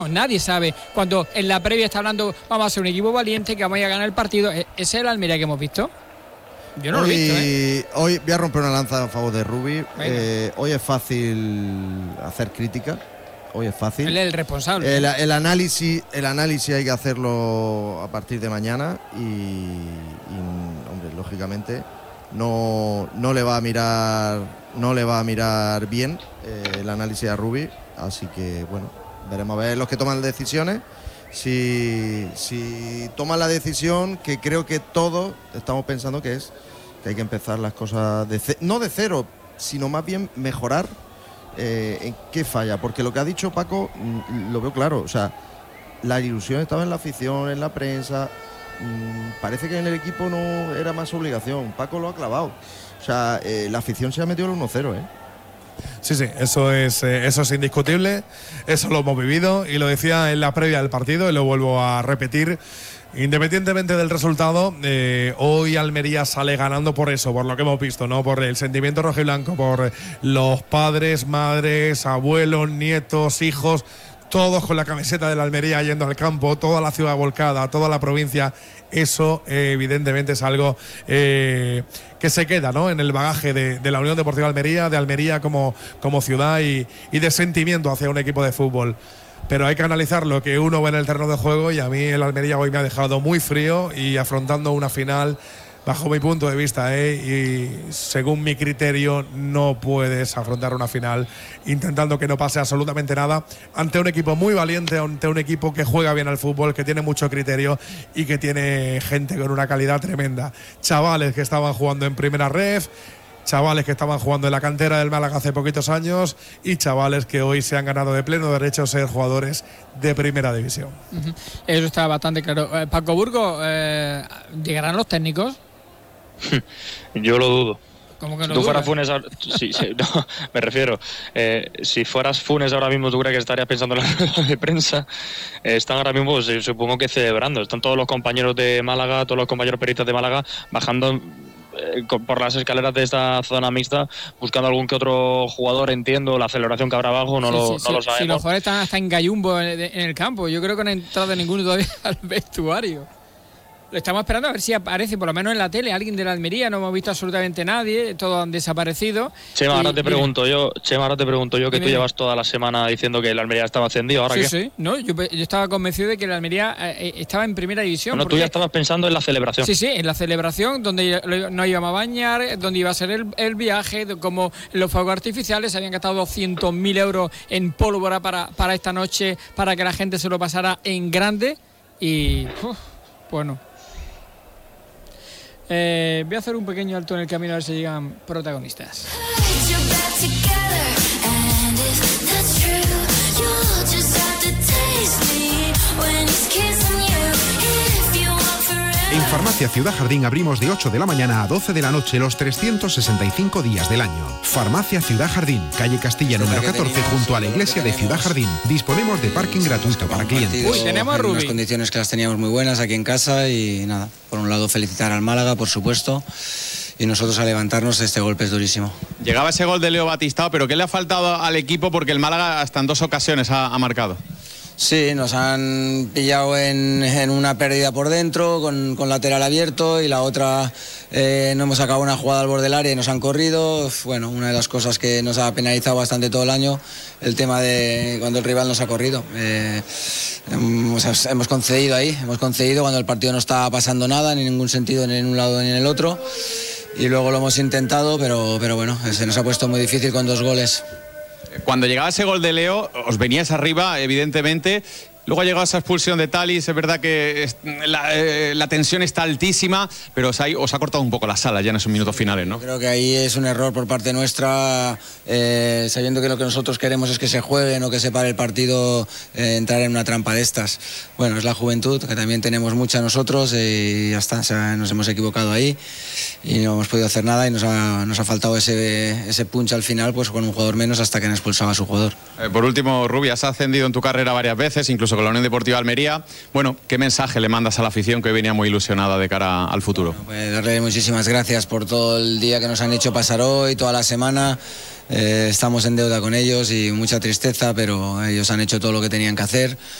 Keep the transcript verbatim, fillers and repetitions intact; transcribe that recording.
Nadie sabe cuando en la previa está hablando vamos a ser un equipo valiente, que vamos a ganar el partido. ¿Ese es el Almería que hemos visto? Yo no hoy, lo he visto, ¿eh? Hoy voy a romper una lanza a favor de Rubi. Eh, hoy es fácil hacer crítica. Hoy es fácil. Él es el responsable. El, el, análisis, el análisis hay que hacerlo a partir de mañana y, y hombre, lógicamente no, no le va a mirar no le va a mirar bien eh, el análisis a Rubi. Así que bueno, veremos a ver los que toman las decisiones. Si, si toman la decisión que creo que todos estamos pensando que es que hay que empezar las cosas de ce- no de cero, sino más bien mejorar eh, en qué falla, porque lo que ha dicho Paco mm, lo veo claro, o sea, la ilusión estaba en la afición, en la prensa, mm, parece que en el equipo no era más obligación. Paco lo ha clavado, o sea, eh, la afición se ha metido el uno cero, ¿eh? Sí, sí, eso es, eh, eso es indiscutible, eso lo hemos vivido y lo decía en la previa del partido y lo vuelvo a repetir. Independientemente del resultado, eh, hoy Almería sale ganando por eso, por lo que hemos visto, ¿no? Por el sentimiento rojiblanco, por los padres, madres, abuelos, nietos, hijos, todos con la camiseta de la Almería yendo al campo, toda la ciudad volcada, toda la provincia. Eso eh, evidentemente es algo eh, que se queda, ¿no?, en el bagaje de, de la Unión Deportiva Almería, de Almería como, como ciudad y, y de sentimiento hacia un equipo de fútbol. Pero hay que analizar lo que uno ve en el terreno de juego y a mí el Almería hoy me ha dejado muy frío y afrontando una final, bajo mi punto de vista, ¿eh? y según mi criterio, no puedes afrontar una final intentando que no pase absolutamente nada ante un equipo muy valiente, ante un equipo que juega bien al fútbol, que tiene mucho criterio y que tiene gente con una calidad tremenda. Chavales que estaban jugando en primera ref, chavales que estaban jugando en la cantera del Málaga hace poquitos años y chavales que hoy se han ganado de pleno derecho a ser jugadores de primera división. Uh-huh. Eso está bastante claro. Eh, Paco Burgos, eh, ¿llegarán los técnicos? Yo lo dudo. ¿Cómo que Si no tú dudas? fueras Funes, ahora- sí, sí, no, me refiero, eh, si fueras Funes ahora mismo, ¿tú crees que estarías pensando en la rueda de prensa? Eh, están ahora mismo, pues, supongo que celebrando. Están todos los compañeros de Málaga, todos los compañeros periodistas de Málaga, bajando eh, por las escaleras de esta zona mixta, buscando algún que otro jugador. Entiendo la celebración que habrá abajo, no, Sí, lo, sí, no sí. lo Si sabemos. los jugadores están hasta en gallumbo en, en el campo, yo creo que no ha entrado ninguno todavía al vestuario. Lo estamos esperando a ver si aparece, por lo menos en la tele, alguien de la Almería. No hemos visto absolutamente nadie, todos han desaparecido. Chema, Y, ahora te mira, pregunto yo, Chema, ahora te pregunto yo que Dime. tú llevas toda la semana diciendo que el Almería estaba ascendido, ¿ahora sí, qué? sí, no, yo, yo estaba convencido de que la Almería eh, estaba en primera división. Bueno, tú porque- ya estabas pensando en la celebración. Sí, sí, en la celebración, donde nos íbamos a bañar, donde iba a ser el, el viaje, de como los fuegos artificiales. Se habían gastado doscientos mil euros en pólvora para, para esta noche, para que la gente se lo pasara en grande. Y, uf, bueno. Eh, voy a hacer un pequeño alto en el camino a ver si llegan protagonistas. En Farmacia Ciudad Jardín abrimos de ocho de la mañana a doce de la noche los trescientos sesenta y cinco días del año. Farmacia Ciudad Jardín, calle Castilla número catorce, junto a la iglesia de Ciudad Jardín. Disponemos de parking gratuito para clientes. Uy, tenemos a en unas Rubi. condiciones que las teníamos muy buenas aquí en casa y nada, por un lado felicitar al Málaga, por supuesto, y nosotros a levantarnos. Este golpe es durísimo. Llegaba ese gol de Leo Batistao, pero ¿qué le ha faltado al equipo? Porque el Málaga hasta en dos ocasiones ha, ha marcado. Sí, nos han pillado en, en una pérdida por dentro, con, con lateral abierto, y la otra eh, no hemos sacado una jugada al borde del área y nos han corrido. Bueno, una de las cosas que nos ha penalizado bastante todo el año, el tema de cuando el rival nos ha corrido. Eh, hemos, hemos concedido ahí, hemos concedido cuando el partido no estaba pasando nada, ni en ningún sentido, ni en un lado ni en el otro. Y luego lo hemos intentado, pero, pero bueno, se nos ha puesto muy difícil con dos goles. Cuando llegaba ese gol de Leo, os veníais arriba, evidentemente. Luego ha llegado esa expulsión de Talis. Es verdad que es, la, eh, la tensión está altísima, pero os ha, os ha cortado un poco la sala ya en esos minutos finales, ¿no? Creo que ahí es un error por parte nuestra, eh, sabiendo que lo que nosotros queremos es que se juegue, no que se pare el partido, eh, entrar en una trampa de estas. Bueno, es la juventud, que también tenemos mucha nosotros, eh, y ya está, o sea, nos hemos equivocado ahí y no hemos podido hacer nada y nos ha, nos ha faltado ese, ese punch al final, pues con un jugador menos hasta que han expulsado a su jugador. Eh, por último, Rubias, has ascendido en tu carrera varias veces, incluso con la Unión Deportiva Almería. Bueno, ¿qué mensaje le mandas a la afición que hoy venía muy ilusionada de cara al futuro? Pues darle muchísimas gracias por todo el día que nos han hecho pasar hoy, toda la semana. eh, estamos en deuda con ellos y mucha tristeza, pero ellos han hecho todo lo que tenían que hacer.